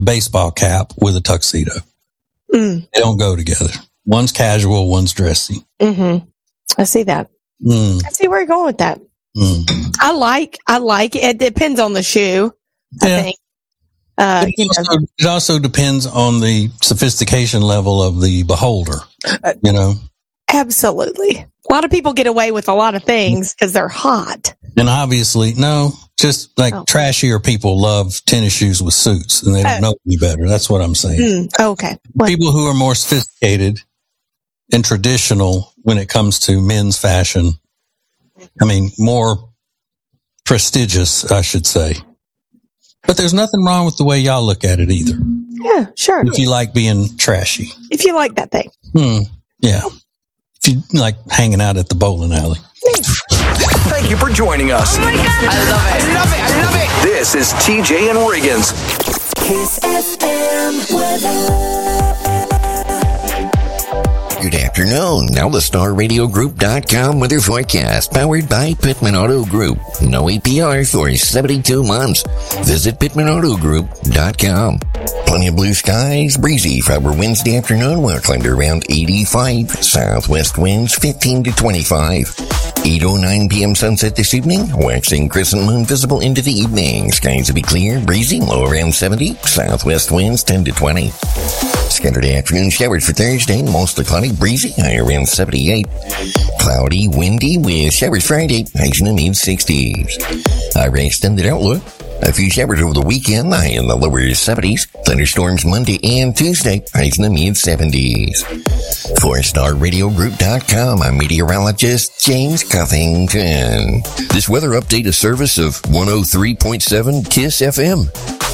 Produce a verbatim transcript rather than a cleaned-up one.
baseball cap with a tuxedo. Mm. They don't go together. One's casual, one's dressy. Mm-hmm. I see that. Mm. I see where you're going with that. Mm. I like, I like it. It depends on the shoe, I Yeah. think. Uh, It you know, also, it also depends on the sophistication level of the beholder, you know. absolutely. A lot of people get away with a lot of things because they're hot. And obviously, no, just like Oh. trashier people love tennis shoes with suits and they don't Oh. know any better. That's what I'm saying. Mm, okay. Well, People who are more sophisticated and traditional when it comes to men's fashion, I mean, more prestigious, I should say. But there's nothing wrong with the way y'all look at it either. yeah, sure. If you like being trashy. If you like that thing. Hmm. Yeah. If you like hanging out at the bowling alley. Thank you for joining us. Oh my God. I love it. I love it. I love it. This is T J and Riggins. Kiss F M weather. Good afternoon. Now the Star Radio Group dot com weather forecast powered by Pittman Auto Group. No A P R for seventy-two months. Visit Pittman Auto Group dot com. Plenty of blue skies, breezy for our Wednesday afternoon. We'll climb to around eighty-five. Southwest winds fifteen to twenty-five. eight oh nine p.m. sunset this evening. Waxing crescent moon visible into the evening. Skies will be clear, breezy, low around seventy. Southwest winds ten to twenty. Scattered afternoon showers for Thursday, mostly cloudy, breezy, high around seventy-eight. Cloudy, windy with showers Friday, highs in the mid sixties. Our extended outlook. A few showers over the weekend, high in the lower seventies. Thunderstorms Monday and Tuesday, highs in the mid seventies. For Star Radio Group dot com, I'm meteorologist James Cuffington. This weather update is service of one oh three point seven KISS F M.